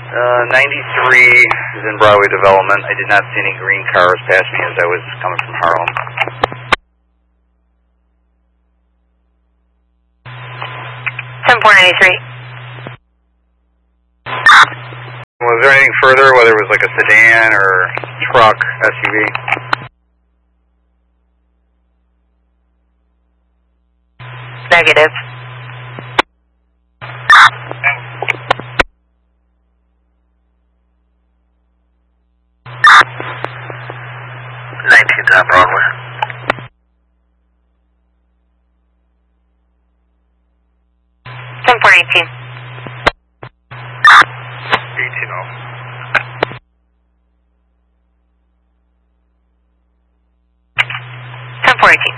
93 is in Broadway Development. I did not see any green cars pass me as I was coming from Harlem. 10493. Was there anything further, whether it was like a sedan or truck, SUV? Negative. On Broadway. 10418. 10-418.